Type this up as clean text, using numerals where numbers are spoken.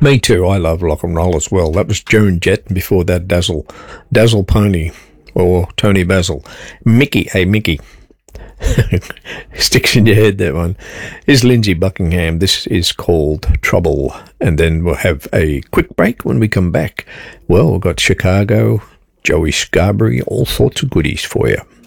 Me too. I love rock and roll as well. That was Joan Jett, and before that, Dazzle Pony, or Tony Basil. Mickey, hey Mickey. Sticks in your head, that one. Is Lindsey Buckingham. This is called Trouble. And then we'll have a quick break when we come back. Well, we've got Chicago, Joey Scarborough, all sorts of goodies for you.